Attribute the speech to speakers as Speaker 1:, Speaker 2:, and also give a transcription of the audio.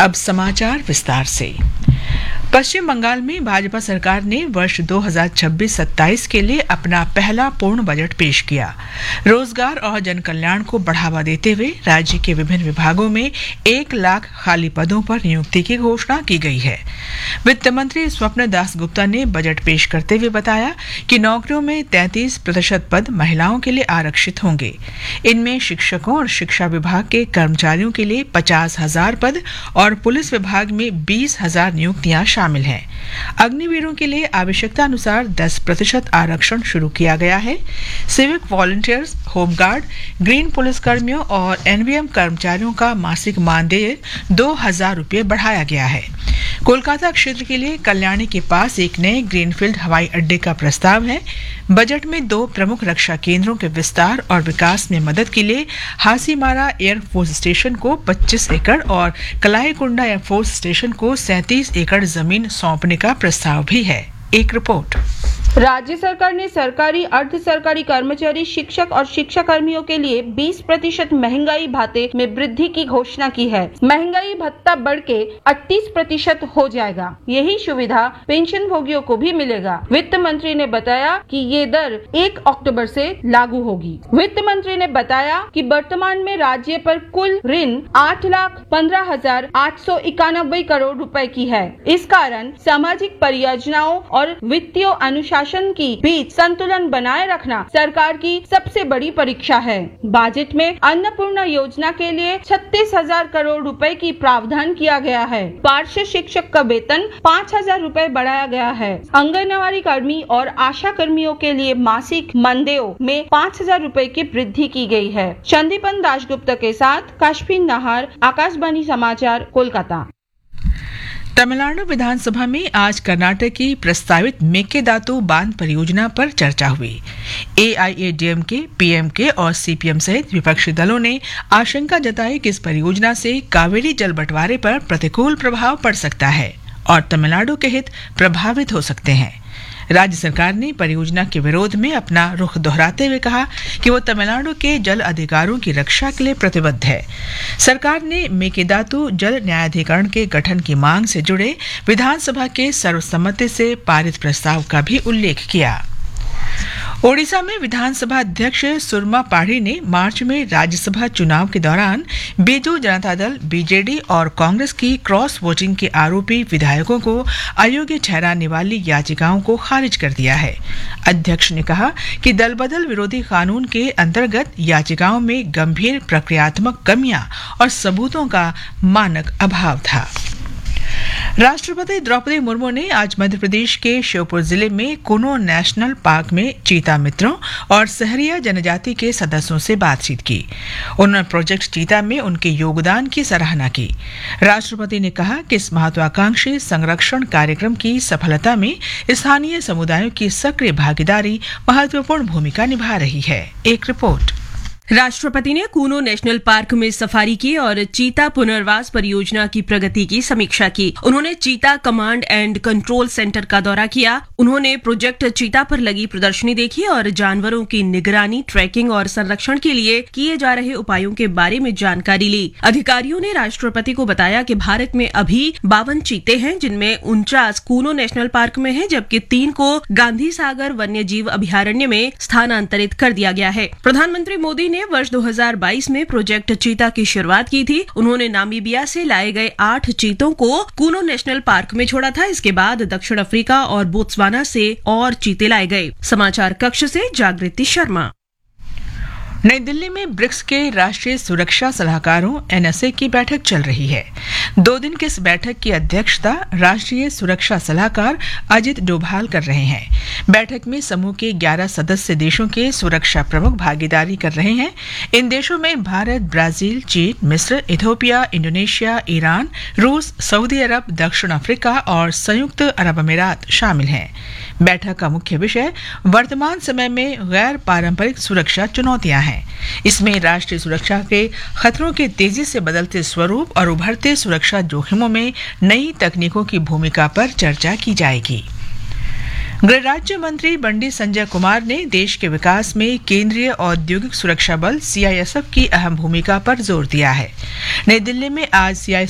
Speaker 1: अब समाचार विस्तार से। पश्चिम बंगाल में भाजपा सरकार ने वर्ष 2026-27 के लिए अपना पहला पूर्ण बजट पेश किया। रोजगार और जनकल्याण को बढ़ावा देते हुए राज्य के विभिन्न विभागों में 1 लाख खाली पदों पर नियुक्ति की घोषणा की गई है। वित्त मंत्री स्वप्न दास गुप्ता ने बजट पेश करते हुए बताया कि नौकरियों में 33% पद महिलाओं के लिए आरक्षित होंगे। इनमें शिक्षकों और शिक्षा विभाग के कर्मचारियों के लिए 50,000 पद और पुलिस विभाग में 20,000 नियुक्तियां शामिल हैं। अग्निवीरों के लिए आवश्यकता अनुसार 10% आरक्षण शुरू किया गया है। Civic volunteers, home guard, green police कर्मियों और एनवीएम कर्मचारियों का मासिक मानदेय 2,000 रुपये बढ़ाया गया है। कोलकाता क्षेत्र के लिए कल्याणी के पास एक नए ग्रीनफील्ड हवाई अड्डे का प्रस्ताव है। बजट में 2 प्रमुख रक्षा केंद्रों के विस्तार और विकास में मदद के लिए हासीमारा एयरफोर्स स्टेशन को 25 एकड़ और कलाईकुंडा एयरफोर्स स्टेशन को 37 एकड़ जमीन सौंपने का प्रस्ताव भी है। एक रिपोर्ट।
Speaker 2: राज्य सरकार ने सरकारी, अर्ध सरकारी कर्मचारी, शिक्षक और शिक्षा कर्मियों के लिए 20% महंगाई भत्ते में वृद्धि की घोषणा की है। महंगाई भत्ता बढ़ के 38% हो जाएगा। यही सुविधा पेंशन भोगियों को भी मिलेगा। वित्त मंत्री ने बताया कि ये दर 1 अक्टूबर से लागू होगी। वित्त मंत्री ने बताया कि वर्तमान में राज्य पर कुल ऋण 8,15,891 करोड़ रुपए की है। इस कारण सामाजिक परियोजनाओं और वित्तीय अनुशासन की बीच संतुलन बनाए रखना सरकार की सबसे बड़ी परीक्षा है। बजट में अन्नपूर्णा योजना के लिए 36,000 करोड़ रुपए की प्रावधान किया गया है। पार्षद शिक्षक का वेतन 5,000 रुपए बढ़ाया गया है। आंगनवाड़ी कर्मी और आशा कर्मियों के लिए मासिक मानदेय में 5,000 रुपए की वृद्धि की गई है। चंदीपन दासगुप्ता के साथ काश्मीर नाहर, आकाशवाणी समाचार, कोलकाता।
Speaker 1: तमिलनाडु विधानसभा में आज कर्नाटक की प्रस्तावित मेकेदातु बांध परियोजना पर चर्चा हुई। एआईएडीएमके, पीएमके और सीपीएम सहित विपक्षी दलों ने आशंका जताई कि इस परियोजना से कावेरी जल बंटवारे पर प्रतिकूल प्रभाव पड़ सकता है और तमिलनाडु के हित प्रभावित हो सकते हैं। राज्य सरकार ने परियोजना के विरोध में अपना रुख दोहराते हुए कहा कि वो तमिलनाडु के जल अधिकारों की रक्षा के लिए प्रतिबद्ध है। सरकार ने मेकेदातु जल न्यायाधिकरण के गठन की मांग से जुड़े विधानसभा के सर्वसम्मति से पारित प्रस्ताव का भी उल्लेख किया। ओडिशा में विधानसभा अध्यक्ष सुरमा पाढ़ी ने मार्च में राज्यसभा चुनाव के दौरान बीजू जनता दल, बीजेडी और कांग्रेस की क्रॉस वोटिंग के आरोपी विधायकों को अयोग्य ठहराने वाली याचिकाओं को खारिज कर दिया है। अध्यक्ष ने कहा कि दल बदल विरोधी कानून के अंतर्गत याचिकाओं में गंभीर प्रक्रियात्मक कमियां और सबूतों का मानक अभाव था। राष्ट्रपति द्रौपदी मुर्मू ने आज मध्य प्रदेश के श्योपुर जिले में कुनो नेशनल पार्क में चीता मित्रों और सहरिया जनजाति के सदस्यों से बातचीत की। उन्होंने प्रोजेक्ट चीता में उनके योगदान की सराहना की। राष्ट्रपति ने कहा कि इस महत्वाकांक्षी संरक्षण कार्यक्रम की सफलता में स्थानीय समुदायों की सक्रिय भागीदारी महत्वपूर्ण भूमिका निभा रही है। एक रिपोर्ट।
Speaker 3: राष्ट्रपति ने कूनो नेशनल पार्क में सफारी की और चीता पुनर्वास परियोजना की प्रगति की समीक्षा की। उन्होंने चीता कमांड एंड कंट्रोल सेंटर का दौरा किया। उन्होंने प्रोजेक्ट चीता पर लगी प्रदर्शनी देखी और जानवरों की निगरानी, ट्रैकिंग और संरक्षण के लिए किए जा रहे उपायों के बारे में जानकारी ली। अधिकारियों ने राष्ट्रपति को बताया कि भारत में अभी 52 चीते हैं, जिनमें 49 कूनो नेशनल पार्क में हैं, जबकि 3 को गांधी सागर वन्य जीव अभयारण्य में स्थानांतरित कर दिया गया है। प्रधानमंत्री मोदी ने वर्ष 2022 में प्रोजेक्ट चीता की शुरुआत की थी। उन्होंने नामीबिया से लाए गए 8 चीतों को कूनो नेशनल पार्क में छोड़ा था। इसके बाद दक्षिण अफ्रीका और बोत्सवाना से और चीते लाए गए। समाचार कक्ष से जागृति शर्मा।
Speaker 1: नई दिल्ली में ब्रिक्स के राष्ट्रीय सुरक्षा सलाहकारों एनएसए की बैठक चल रही है। 2 दिन की इस बैठक की अध्यक्षता राष्ट्रीय सुरक्षा सलाहकार अजित डोभाल कर रहे हैं। बैठक में समूह के 11 सदस्य देशों के सुरक्षा प्रमुख भागीदारी कर रहे हैं। इन देशों में भारत, ब्राजील, चीन, मिस्र, इथियोपिया, इंडोनेशिया, ईरान, रूस, सऊदी अरब, दक्षिण अफ्रीका और संयुक्त अरब अमीरात शामिल हैं। बैठक का मुख्य विषय वर्तमान समय में गैर पारंपरिक सुरक्षा चुनौतियां हैं। इसमें राष्ट्रीय सुरक्षा के खतरों के तेजी से बदलते स्वरूप और उभरते सुरक्षा जोखिमों में नई तकनीकों की भूमिका पर चर्चा की जाएगी। गृह राज्य मंत्री बंडी संजय कुमार ने देश के विकास में केंद्रीय औद्योगिक सुरक्षा बल सीआईएसएफ की अहम भूमिका पर जोर दिया है। नई दिल्ली में आज